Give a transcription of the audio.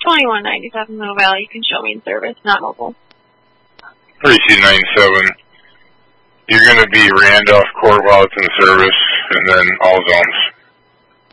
2197 Mill Valley. You can show me in service, not mobile. 3297. You're going to be Randolph Court while it's in service, and then all zones.